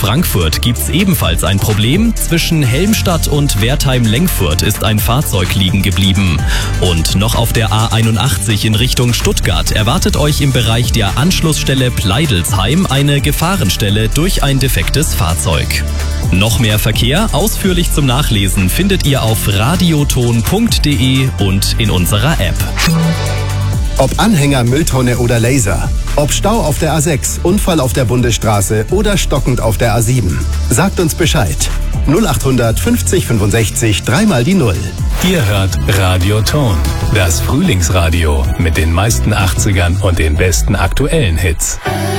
Frankfurt gibt's ebenfalls ein Problem. Zwischen Helmstadt und Wertheim-Lengfurt ist ein Fahrzeug liegen geblieben. Und noch auf der A81 in Richtung Stuttgart erwartet euch im Bereich der Anschlussstelle Pleidelsheim eine Gefahrenstelle durch ein defektes Fahrzeug. Noch mehr Verkehr, ausführlich zum Nachlesen, findet ihr auf radioton.de und in unserer App. Ob Anhänger, Mülltonne oder Laser. Ob Stau auf der A6, Unfall auf der Bundesstraße oder stockend auf der A7. Sagt uns Bescheid. 0800 50 65 3 die 0. Ihr hört Radioton, das Frühlingsradio mit den meisten 80ern und den besten aktuellen Hits.